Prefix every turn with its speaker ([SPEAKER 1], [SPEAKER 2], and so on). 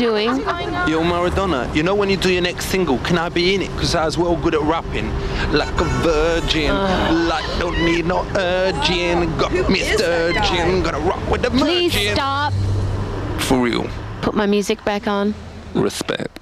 [SPEAKER 1] doing?
[SPEAKER 2] Yo, Maradona, you know when you do your next single, can I be in it? Because I was well good at rapping. Like a virgin, like don't need no urging. Got me sturgeon, gonna rock with the
[SPEAKER 1] Please
[SPEAKER 2] merging.
[SPEAKER 1] stop.
[SPEAKER 2] For real.
[SPEAKER 1] Put my music back on.
[SPEAKER 2] Respect.